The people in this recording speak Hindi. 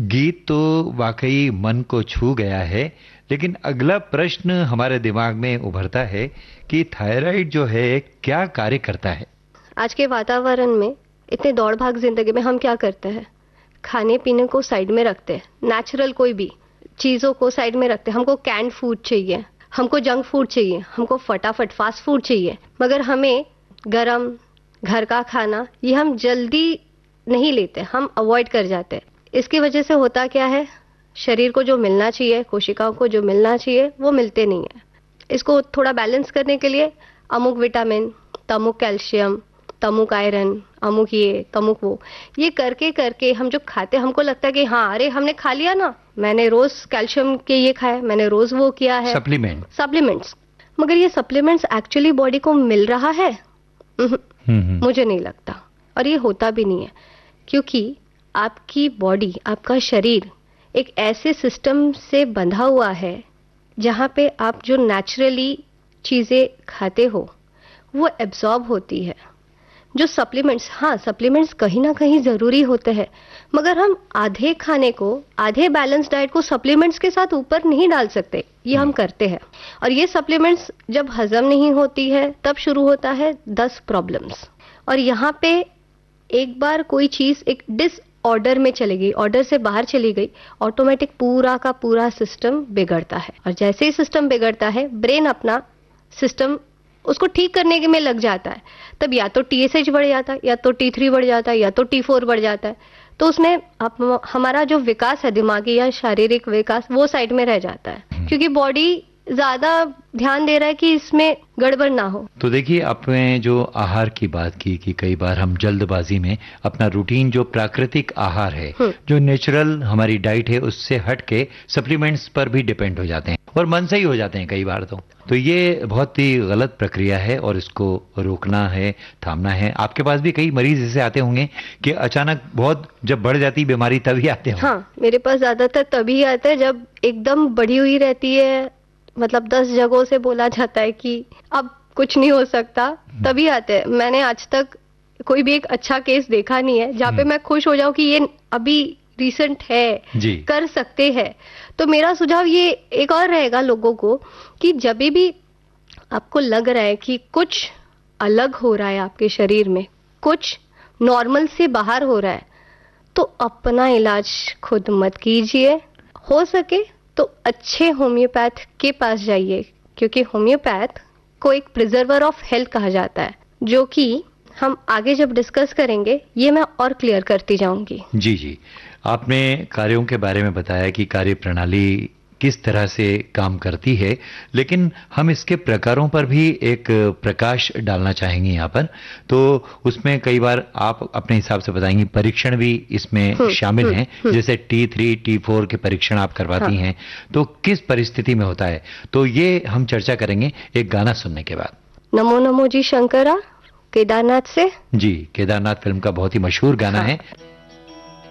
गीत तो वाकई मन को छू गया है, लेकिन अगला प्रश्न हमारे दिमाग में उभरता है कि थायराइड जो है क्या कार्य करता है। आज के वातावरण में इतने दौड़ भाग जिंदगी में हम क्या करते हैं, खाने पीने को साइड में रखते हैं, नेचुरल कोई भी चीज़ों को साइड में रखते हैं। हमको कैंड फूड चाहिए, हमको जंक फूड चाहिए, हमको फटाफट फास्ट फूड चाहिए, मगर हमें गरम घर का खाना ये हम जल्दी नहीं लेते, हम अवॉइड कर जाते हैं। इसकी वजह से होता क्या है, शरीर को जो मिलना चाहिए, कोशिकाओं को जो मिलना चाहिए वो मिलते नहीं है। इसको थोड़ा बैलेंस करने के लिए अमुक विटामिन, तमुक कैल्शियम, तमुक आयरन, अमुक ये तमुक वो, ये करके करके हम जो खाते हमको लगता है कि हाँ अरे हमने खा लिया ना, मैंने रोज कैल्शियम के ये खाया, मैंने रोज वो किया है, सप्लीमेंट्स। मगर ये सप्लीमेंट्स एक्चुअली बॉडी को मिल रहा है? मुझे नहीं लगता, और ये होता भी नहीं है, क्योंकि आपकी बॉडी, आपका शरीर एक ऐसे सिस्टम से बंधा हुआ है जहाँ पे आप जो नेचुरली चीज़ें खाते हो वो एब्जॉर्ब होती है। जो सप्लीमेंट्स, हाँ सप्लीमेंट्स कहीं ना कहीं ज़रूरी होते हैं, मगर हम आधे खाने को, आधे बैलेंस डाइट को सप्लीमेंट्स के साथ ऊपर नहीं डाल सकते, ये हम करते हैं। और ये सप्लीमेंट्स जब हजम नहीं होती है तब शुरू होता है 10 प्रॉब्लम्स। और यहाँ पे एक बार कोई चीज़ एक डिसऑर्डर में चली गई, ऑर्डर से बाहर चली गई, ऑटोमेटिक पूरा का पूरा सिस्टम बिगड़ता है। और जैसे ही सिस्टम बिगड़ता है, ब्रेन अपना सिस्टम उसको ठीक करने में लग जाता है, तब या तो TSH बढ़ जाता है, या तो T3 बढ़ जाता है, या तो T4 बढ़ जाता है। तो उसमें हमारा जो विकास है, दिमागी या शारीरिक विकास, वो साइड में रह जाता है, क्योंकि बॉडी ज्यादा ध्यान दे रहा है कि इसमें गड़बड़ ना हो। तो देखिए, आपने जो आहार की बात की कि कई बार हम जल्दबाजी में अपना रूटीन, जो प्राकृतिक आहार है, जो नेचुरल हमारी डाइट है, उससे हट के सप्लीमेंट्स पर भी डिपेंड हो जाते हैं और मन से ही हो जाते हैं कई बार। तो ये बहुत ही गलत प्रक्रिया है और इसको रोकना है, थामना है। आपके पास भी कई मरीज ऐसे आते होंगे कि अचानक बहुत जब बढ़ जाती बीमारी तभी आते होंगे। हाँ, मेरे पास ज्यादातर तभी आते हैं जब एकदम बढ़ी हुई रहती है, मतलब 10 जगहों से बोला जाता है कि अब कुछ नहीं हो सकता, तभी आते हैं। मैंने आज तक कोई भी एक अच्छा केस देखा नहीं है जहाँ पे मैं खुश हो जाऊं कि ये अभी रिसेंट है, कर सकते हैं। तो मेरा सुझाव ये एक और रहेगा लोगों को कि जब भी आपको लग रहा है कि कुछ अलग हो रहा है आपके शरीर में, कुछ नॉर्मल से बाहर हो रहा है, तो अपना इलाज खुद मत कीजिए। हो सके तो अच्छे होम्योपैथ के पास जाइए, क्योंकि होम्योपैथ को एक प्रिजर्वर ऑफ हेल्थ कहा जाता है, जो कि हम आगे जब डिस्कस करेंगे ये मैं और क्लियर करती जाऊंगी। जी, आपने कार्यों के बारे में बताया कि कार्य प्रणाली किस तरह से काम करती है, लेकिन हम इसके प्रकारों पर भी एक प्रकाश डालना चाहेंगे यहाँ पर। तो उसमें कई बार आप अपने हिसाब से बताएंगी, परीक्षण भी इसमें शामिल हैं, जैसे T3, T4 के परीक्षण आप करवाती हैं, तो किस परिस्थिति में होता है, तो ये हम चर्चा करेंगे एक गाना सुनने के बाद। नमो नमो जी शंकरा, केदारनाथ से। जी, केदारनाथ फिल्म का बहुत ही मशहूर गाना है।